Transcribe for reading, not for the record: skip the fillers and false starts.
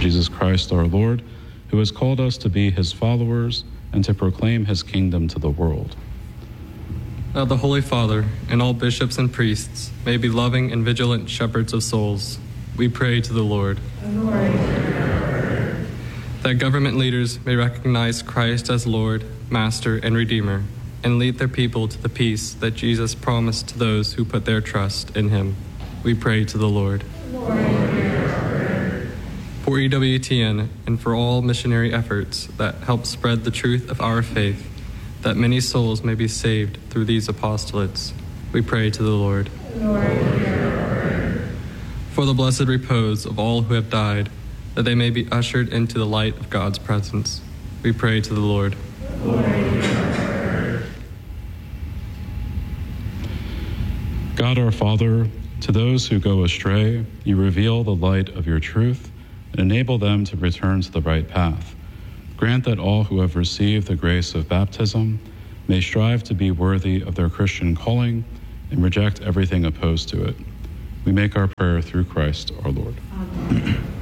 Jesus Christ our Lord, who has called us to be his followers and to proclaim his kingdom to the world. That the Holy Father and all bishops and priests may be loving and vigilant shepherds of souls, we pray to the Lord. That government leaders may recognize Christ as Lord, Master, and Redeemer, and lead their people to the peace that Jesus promised to those who put their trust in him. We pray to the Lord. For EWTN and for all missionary efforts that help spread the truth of our faith, that many souls may be saved through these apostolates, we pray to the Lord. For the blessed repose of all who have died, that they may be ushered into the light of God's presence, we pray to the Lord. God our Father, to those who go astray, you reveal the light of your truth and enable them to return to the right path. Grant that all who have received the grace of baptism may strive to be worthy of their Christian calling and reject everything opposed to it. We make our prayer through Christ our Lord. Amen.